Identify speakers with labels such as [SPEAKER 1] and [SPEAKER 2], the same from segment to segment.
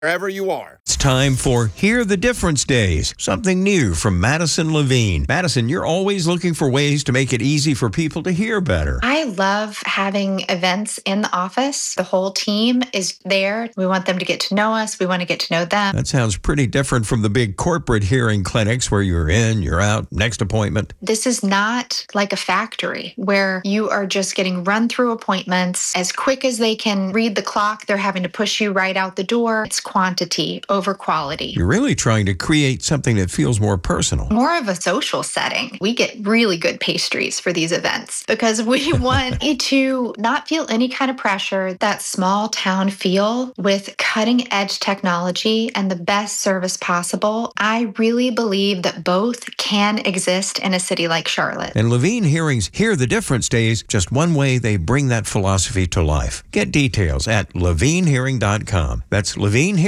[SPEAKER 1] wherever you are.
[SPEAKER 2] It's time for Hear the Difference Days, something new from Madison Levine. Madison, you're always looking for ways to make it easy for people to hear better.
[SPEAKER 3] I love having events in the office. The whole team is there. We want them to get to know us. We want to get to know them.
[SPEAKER 2] That sounds pretty different from the big corporate hearing clinics where you're in, you're out, next appointment.
[SPEAKER 3] This is not like a factory where you are just getting run through appointments. As quick as they can read the clock, they're having to push you right out the door. It's quantity over quality.
[SPEAKER 2] You're really trying to create something that feels more personal.
[SPEAKER 3] More of a social setting. We get really good pastries for these events because we want you to not feel any kind of pressure, that small town feel with cutting edge technology and the best service possible. I really believe that both can exist in a city like Charlotte.
[SPEAKER 2] And Levine Hearing's Hear the Difference Days, just one way they bring that philosophy to life. Get details at levinehearing.com. That's levinehearing.com.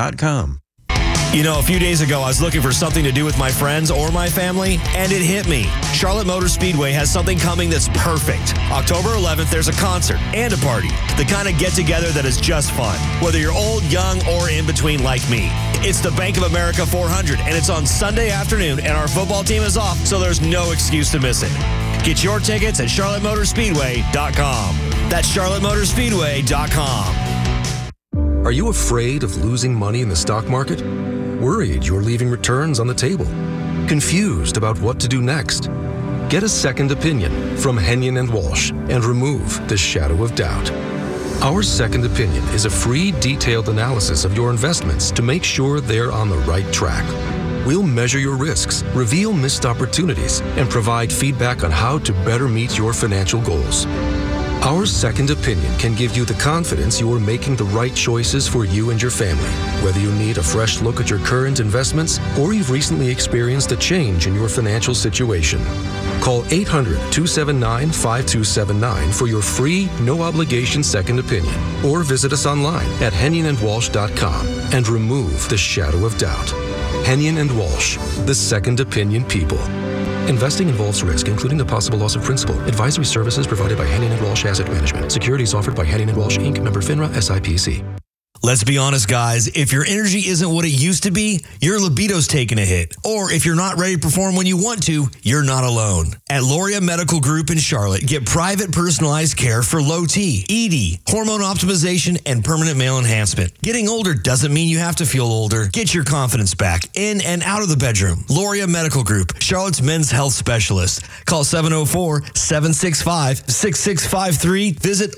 [SPEAKER 4] You know, a few days ago, I was looking for something to do with my friends or my family, and it hit me. Charlotte Motor Speedway has something coming that's perfect. October 11th, there's a concert and a party. The kind of get-together that is just fun, whether you're old, young, or in between like me. It's the Bank of America 400, and it's on Sunday afternoon, and our football team is off, so there's no excuse to miss it. Get your tickets at charlottemotorspeedway.com. That's charlottemotorspeedway.com.
[SPEAKER 5] Are you afraid of losing money in the stock market? Worried you're leaving returns on the table? Confused about what to do next? Get a second opinion from Hennion & Walsh and remove the shadow of doubt. Our second opinion is a free, detailed analysis of your investments to make sure they're on the right track. We'll measure your risks, reveal missed opportunities, and provide feedback on how to better meet your financial goals. Our second opinion can give you the confidence you are making the right choices for you and your family, whether you need a fresh look at your current investments or you've recently experienced a change in your financial situation. Call 800-279-5279 for your free, no-obligation second opinion, or visit us online at HennionandWalsh.com and remove the shadow of doubt. Hennion & Walsh, the second opinion people. Investing involves risk, including the possible loss of principal. Advisory services provided by Hennion & Walsh Asset Management. Securities offered by Hennion & Walsh, Inc., member FINRA, SIPC.
[SPEAKER 4] Let's be honest, guys. If your energy isn't what it used to be, your libido's taking a hit. Or if you're not ready to perform when you want to, you're not alone. At Loria Medical Group in Charlotte, get private personalized care for low T, ED, hormone optimization, and permanent male enhancement. Getting older doesn't mean you have to feel older. Get your confidence back in and out of the bedroom. Loria Medical Group, Charlotte's men's health specialist. Call 704-765-6653. Visit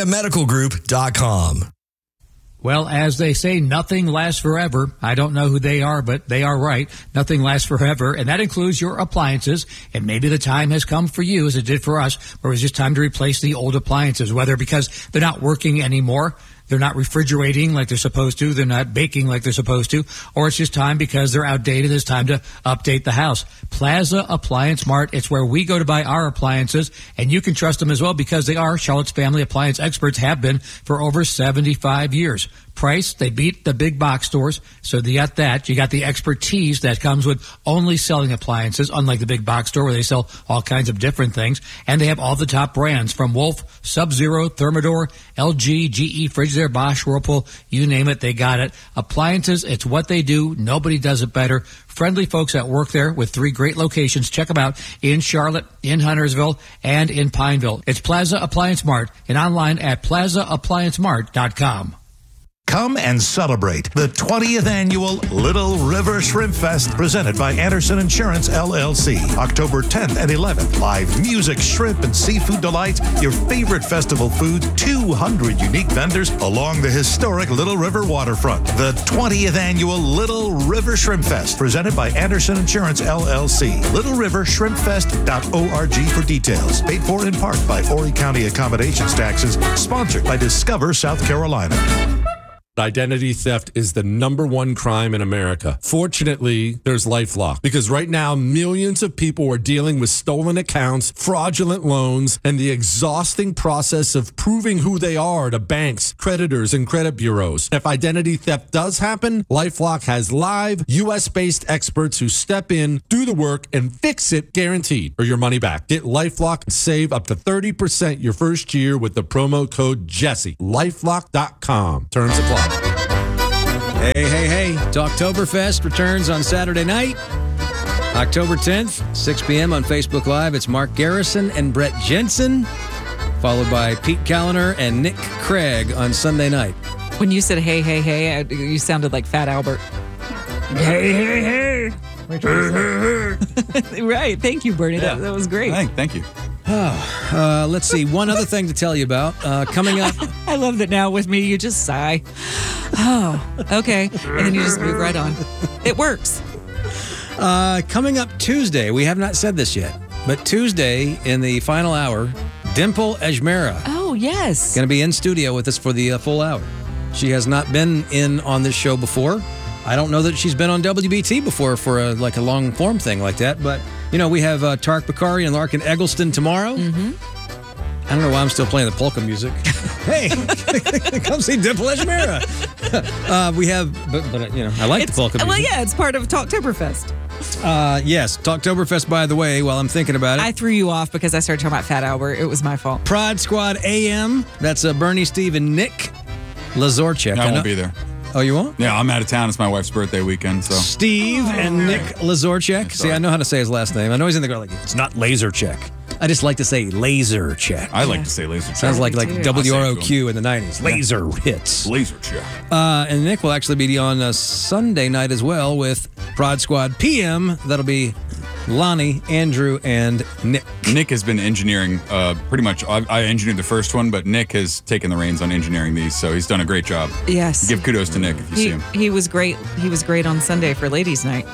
[SPEAKER 4] LoriaMedicalGroup.com.
[SPEAKER 6] Well, as they say, nothing lasts forever. I don't know who they are, but they are right. Nothing lasts forever, and that includes your appliances. And maybe the time has come for you, as it did for us, where it's just time to replace the old appliances, whether because they're not working anymore, they're not refrigerating like they're supposed to, they're not baking like they're supposed to, or it's just time because they're outdated, it's time to update the house. Plaza Appliance Mart, it's where we go to buy our appliances, and you can trust them as well because they are Charlotte's family appliance experts, have been for over 75 years. Price, they beat the big box stores, so you got that. You got the expertise that comes with only selling appliances, unlike the big box store where they sell all kinds of different things. And they have all the top brands from Wolf, Sub-Zero, Thermador, LG, GE, Frigidaire, Bosch, Whirlpool, you name it, they got it. Appliances, it's what they do. Nobody does it better. Friendly folks that work there with 3 great locations. Check them out in Charlotte, in Huntersville, and in Pineville. It's Plaza Appliance Mart and online at plazaappliancemart.com.
[SPEAKER 7] Come and celebrate the 20th annual Little River Shrimp Fest presented by Anderson Insurance, LLC. October 10th and 11th. Live music, shrimp, and seafood delights, your favorite festival foods, 200 unique vendors along the historic Little River waterfront. The 20th annual Little River Shrimp Fest presented by Anderson Insurance, LLC. LittleRiverShrimpFest.org for details. Paid for in part by Horry County Accommodations Taxes. Sponsored by Discover South Carolina.
[SPEAKER 8] Identity theft is the #1 crime in America. Fortunately, there's LifeLock, because right now millions of people are dealing with stolen accounts, fraudulent loans, and the exhausting process of proving who they are to banks, creditors, and credit bureaus. If identity theft does happen, LifeLock has live US-based experts who step in, do the work, and fix it, guaranteed, or your money back. Get LifeLock and save up to 30% your first year with the promo code Jesse. LifeLock.com. Terms apply.
[SPEAKER 1] Hey. Talktoberfest returns on Saturday night, October 10th, 6 p.m. on Facebook Live. It's Mark Garrison and Brett Jensen, followed by Pete Callender and Nick Craig on Sunday night.
[SPEAKER 9] When you said hey, you sounded like Fat Albert. Hey. Right. Thank you, Bernie.
[SPEAKER 10] Yeah.
[SPEAKER 9] That was great.
[SPEAKER 10] Thank you.
[SPEAKER 1] Let's see. One other thing to tell you about. Coming up.
[SPEAKER 9] I love that now with me, you just sigh. Oh, okay. And then you just move right on. It works.
[SPEAKER 1] Coming up Tuesday, we have not said this yet, but Tuesday in the final hour, Dimple Ejmera.
[SPEAKER 9] Oh, yes.
[SPEAKER 1] Going to be in studio with us for the full hour. She has not been in on this show before. I don't know that she's been on WBT before for a long form thing like that, but we have Tarek Bakari and Larkin Eggleston tomorrow.
[SPEAKER 9] Mm-hmm.
[SPEAKER 1] I don't know why I'm still playing the polka music. Hey, come see Dimple Ejmera. We have, but I like the polka music.
[SPEAKER 9] Well, yeah, it's part of Talktoberfest.
[SPEAKER 1] Yes, Talktoberfest, by the way, while I'm thinking about it.
[SPEAKER 9] I threw you off because I started talking about Fat Albert. It was my fault.
[SPEAKER 1] Pride Squad AM. That's Bernie, Steve, and Nick Lazorchek.
[SPEAKER 10] I won't be there.
[SPEAKER 1] Oh, you won't?
[SPEAKER 10] Yeah, I'm out of town. It's my wife's birthday weekend, so.
[SPEAKER 1] Steve and Nick Lazorchek. See, I know how to say his last name. I know he's in the girl it's not Lasercheck. I just like to say Lasercheck.
[SPEAKER 10] I like to say Lasercheck.
[SPEAKER 1] Sounds like WROQ in the 90s. Laser hits.
[SPEAKER 10] Lasercheck.
[SPEAKER 1] And Nick will actually be on a Sunday night as well with Pride Squad PM. That'll be Lonnie, Andrew, and Nick.
[SPEAKER 10] Nick has been engineering pretty much. I engineered the first one, but Nick has taken the reins on engineering these, so he's done a great job.
[SPEAKER 9] Yes.
[SPEAKER 10] Give kudos to Nick if you see him.
[SPEAKER 9] He was great. He was great on Sunday for Ladies' Night.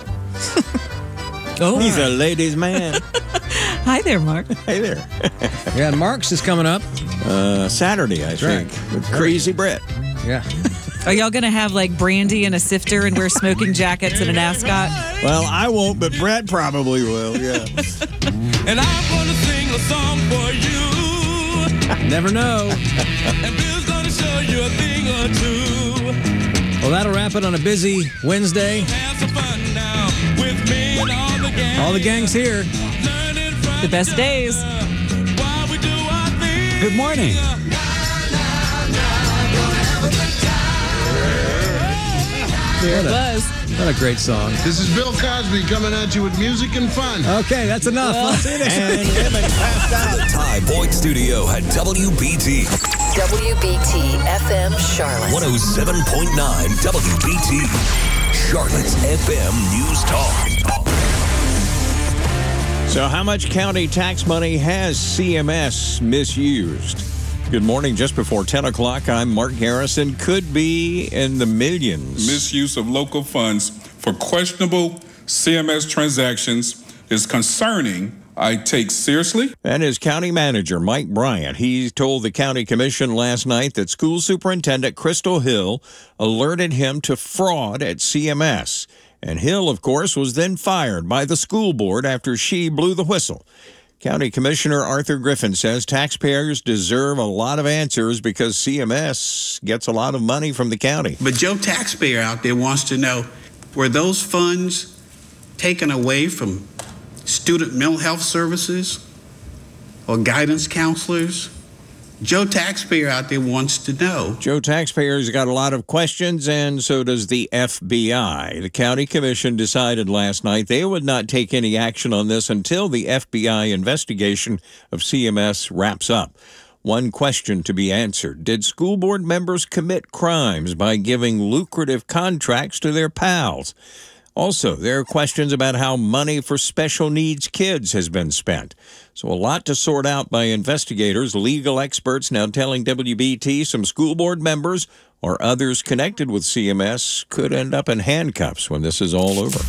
[SPEAKER 2] He's a ladies' man.
[SPEAKER 9] Hi there, Mark.
[SPEAKER 2] Hey there.
[SPEAKER 1] Yeah, Mark's is coming up.
[SPEAKER 2] Saturday, I think, with Crazy Brett.
[SPEAKER 1] Yeah.
[SPEAKER 9] Are y'all going to have brandy and a sifter and wear smoking jackets and an ascot?
[SPEAKER 2] Well, I won't, but Brett probably will, yeah.
[SPEAKER 11] And I'm going to sing a song for you.
[SPEAKER 1] Never know.
[SPEAKER 11] And Bill's going to show you a thing or two.
[SPEAKER 1] Well, that'll wrap it on a busy Wednesday.
[SPEAKER 11] Have some fun now with me and all the gang.
[SPEAKER 1] All the gang's here.
[SPEAKER 9] The best days.
[SPEAKER 11] While we do our thing.
[SPEAKER 12] Good morning.
[SPEAKER 1] What a great song.
[SPEAKER 13] This is Bill Cosby coming at you with music and fun.
[SPEAKER 1] Okay, that's enough. We'll see you next week.
[SPEAKER 14] The Ty Boyd Studio at WBT.
[SPEAKER 15] WBT FM Charlotte.
[SPEAKER 14] 107.9 WBT. Charlotte's FM News Talk.
[SPEAKER 2] So how much county tax money has CMS misused? Good morning. Just before 10 o'clock, I'm Mark Garrison. Could be in the millions.
[SPEAKER 16] Misuse of local funds for questionable CMS transactions is concerning. I take seriously.
[SPEAKER 2] That is County Manager Mike Bryant. He told the County Commission last night that School Superintendent Crystal Hill alerted him to fraud at CMS. And Hill, of course, was then fired by the school board after she blew the whistle. County Commissioner Arthur Griffin says taxpayers deserve a lot of answers because CMS gets a lot of money from the county.
[SPEAKER 17] But Joe taxpayer out there wants to know, were those funds taken away from student mental health services or guidance counselors? Joe taxpayer out there wants to know.
[SPEAKER 2] Joe taxpayers got a lot of questions, and so does the FBI. The County Commission decided last night they would not take any action on this until the FBI investigation of CMS wraps up. One question to be answered: did school board members commit crimes by giving lucrative contracts to their pals? Also, there are questions about how money for special needs kids has been spent. So a lot to sort out by investigators, legal experts now telling WBT some school board members or others connected with CMS could end up in handcuffs when this is all over.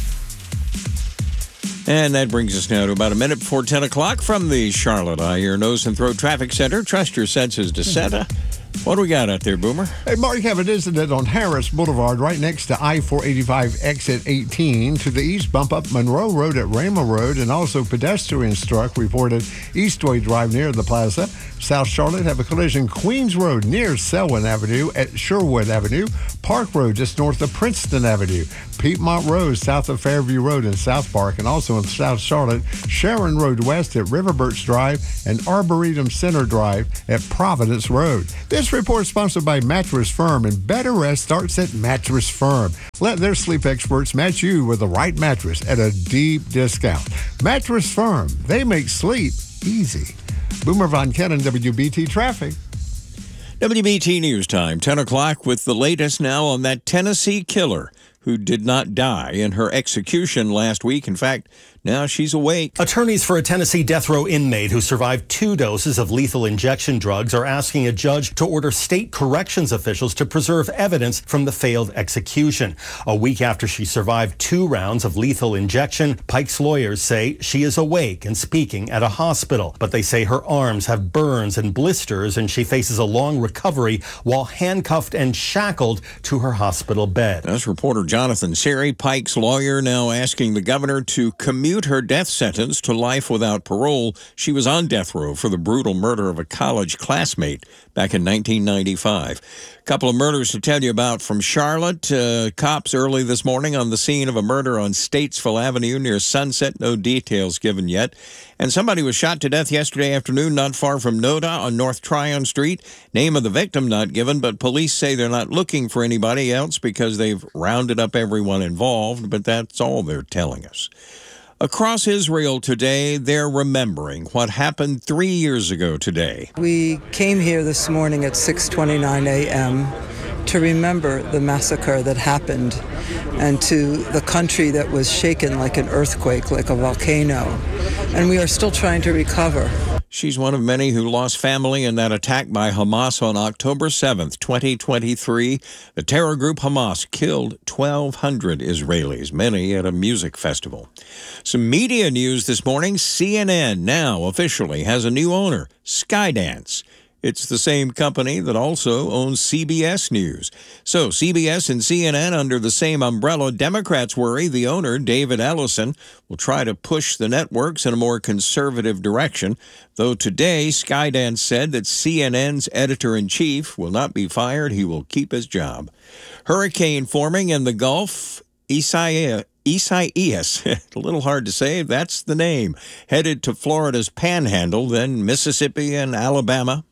[SPEAKER 2] And that brings us now to about a minute before 10 o'clock from the Charlotte Eye, Ear, Nose, and Throat Traffic Center. Trust your senses to Santa. What do we got out there, Boomer?
[SPEAKER 13] Hey, Mark, you have an incident on Harris Boulevard right next to I-485 exit 18. To the east, bump up Monroe Road at Rama Road, and also pedestrian struck reported Eastway Drive near the plaza. South Charlotte have a collision Queens Road near Selwyn Avenue at Sherwood Avenue. Park Road just north of Princeton Avenue. Piedmont Road south of Fairview Road in South Park, and also in South Charlotte, Sharon Road west at River Birch Drive and Arboretum Center Drive at Providence Road. This This report is sponsored by Mattress Firm, and better rest starts at Mattress Firm. Let their sleep experts match you with the right mattress at a deep discount. Mattress Firm, they make sleep easy. Boomer Von Kennen, WBT Traffic.
[SPEAKER 2] WBT News Time, 10 o'clock with the latest now on that Tennessee killer who did not die in her execution last week. In fact, now she's awake.
[SPEAKER 12] Attorneys for a Tennessee death row inmate who survived 2 doses of lethal injection drugs are asking a judge to order state corrections officials to preserve evidence from the failed execution. A week after she survived 2 rounds of lethal injection, Pike's lawyers say she is awake and speaking at a hospital. But they say her arms have burns and blisters and she faces a long recovery while handcuffed and shackled to her hospital bed.
[SPEAKER 2] That's reporter Jonathan Siri, Pike's lawyer, now asking the governor to commute her death sentence to life without parole. She was on death row for the brutal murder of a college classmate back in 1995. A couple of murders to tell you about from Charlotte. Cops early this morning on the scene of a murder on Statesville Avenue near Sunset. No details given yet. And somebody was shot to death yesterday afternoon not far from Noda on North Tryon Street. Name of the victim not given, but police say they're not looking for anybody else because they've rounded up everyone involved, but that's all they're telling us. Across Israel today, they're remembering what happened 3 years ago today.
[SPEAKER 18] We came here this morning at 6:29 a.m. to remember the massacre that happened and to the country that was shaken like an earthquake, like a volcano. And we are still trying to recover.
[SPEAKER 2] She's one of many who lost family in that attack by Hamas on October 7th, 2023. The terror group Hamas killed 1,200 Israelis, many at a music festival. Some media news this morning. CNN now officially has a new owner, Skydance. It's the same company that also owns CBS News. So CBS and CNN under the same umbrella. Democrats worry the owner, David Ellison, will try to push the networks in a more conservative direction. Though today, Skydance said that CNN's editor-in-chief will not be fired. He will keep his job. Hurricane forming in the Gulf. Isaias, a little hard to say, that's the name, headed to Florida's Panhandle, then Mississippi and Alabama.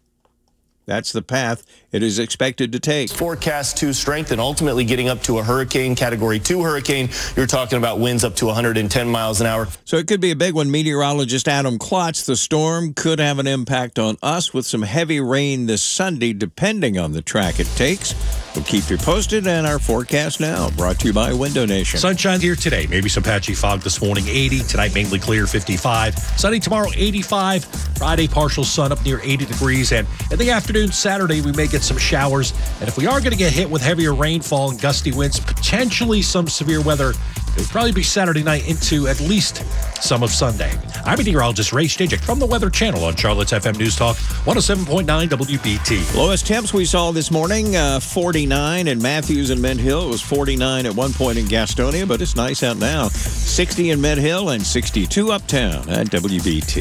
[SPEAKER 2] That's the path it is expected to take.
[SPEAKER 19] Forecast to strengthen, ultimately getting up to a hurricane, Category 2 hurricane. You're talking about winds up to 110 miles an hour.
[SPEAKER 2] So it could be a big one. Meteorologist Adam Klotz, the storm could have an impact on us with some heavy rain this Sunday, depending on the track it takes. We'll keep you posted, and our forecast now brought to you by Window Nation.
[SPEAKER 20] Sunshine here today. Maybe some patchy fog this morning, 80. Tonight, mainly clear, 55. Sunny tomorrow, 85. Friday, partial sun up near 80 degrees. And in the afternoon, Saturday, we may get some showers. And if we are going to get hit with heavier rainfall and gusty winds, potentially some severe weather, it would probably be Saturday night into at least some of Sunday. I'm meteorologist Ray Stejek from the Weather Channel on Charlotte's FM News Talk 107.9 WBT.
[SPEAKER 2] Lowest temps we saw this morning, 49 in Matthews and Mint Hill. It was 49 at one point in Gastonia, but it's nice out now. 60 in Mint Hill and 62 uptown at WBT.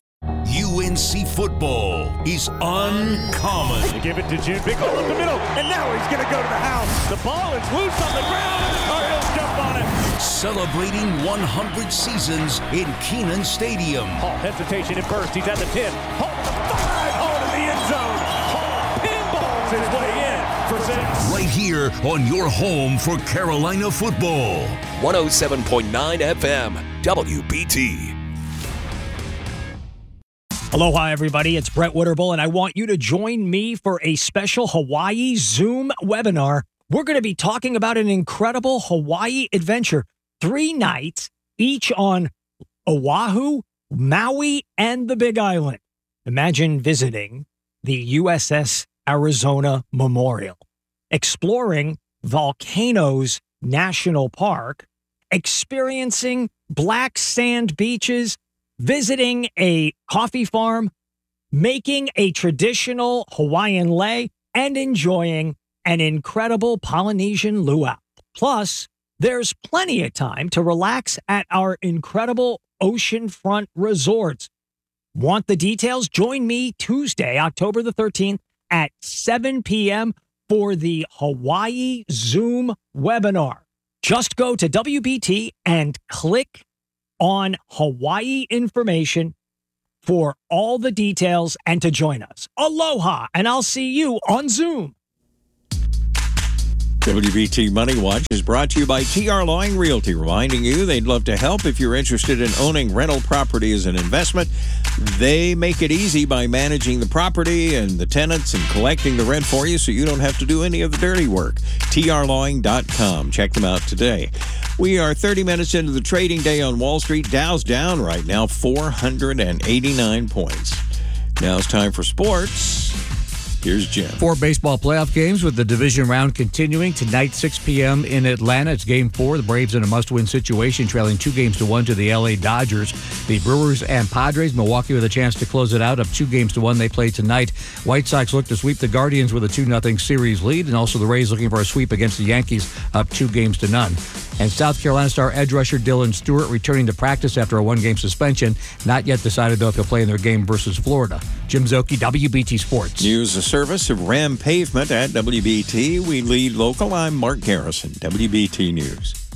[SPEAKER 14] UNC football is uncommon.
[SPEAKER 21] They give it to June. Big hole in the middle, and now he's going to go to the house. The ball is loose on the ground. Cardinals jump on it.
[SPEAKER 14] Celebrating 100 seasons in Kenan Stadium.
[SPEAKER 21] Hall hesitation at first. He's at the 10. Hall to the 5. Hall to the end zone. Hall pinballs his way in for 6.
[SPEAKER 14] Right here on your home for Carolina football.
[SPEAKER 15] 107.9 FM, WBT.
[SPEAKER 22] Aloha, everybody. It's Brett Witterbull, and I want you to join me for a special Hawaii Zoom webinar. We're going to be talking about an incredible Hawaii adventure. 3 nights, each on Oahu, Maui, and the Big Island. Imagine visiting the USS Arizona Memorial, exploring Volcanoes National Park, experiencing black sand beaches, visiting a coffee farm, making a traditional Hawaiian lei, and enjoying an incredible Polynesian luau. Plus, there's plenty of time to relax at our incredible oceanfront resorts. Want the details? Join me Tuesday, October the 13th at 7 p.m. for the Hawaii Zoom webinar. Just go to WBT and click on Hawaii information, for all the details and to join us. Aloha, and I'll see you on Zoom.
[SPEAKER 2] WBT Money Watch is brought to you by TR Lawing Realty, reminding you they'd love to help if you're interested in owning rental property as an investment. They make it easy by managing the property and the tenants and collecting the rent for you so you don't have to do any of the dirty work. trlawing.com. Check them out today. We are 30 minutes into the trading day on Wall Street. Dow's down right now, 489 points. Now it's time for sports. Here's Jim.
[SPEAKER 6] 4 baseball playoff games with the division round continuing tonight, 6 p.m. in Atlanta. It's Game 4. The Braves in a must-win situation, trailing 2-1 to the L.A. Dodgers. The Brewers and Padres, Milwaukee with a chance to close it out, up 2-1. They play tonight. White Sox look to sweep the Guardians with a 2-0 series lead, and also the Rays looking for a sweep against the Yankees, up 2-0. And South Carolina star edge rusher Dylan Stewart returning to practice after a 1-game suspension. Not yet decided, though, if he'll play in their game versus Florida. Jim Szoke, WBT Sports.
[SPEAKER 2] News a service of Ram Pavement at WBT. We lead local. I'm Mark Garrison, WBT News.